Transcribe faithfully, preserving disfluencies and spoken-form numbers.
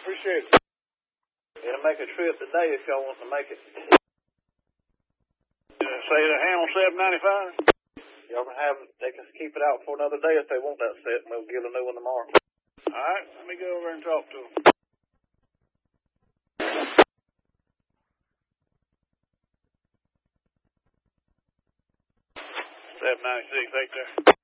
appreciate it. It'll make a trip today if y'all want to make it. Uh, say the handle seven ninety-five. Y'all can have, they can keep it out for another day if they want that set, and we'll get a new one tomorrow. All right, let me go over and talk to them. seven ninety-six, right there.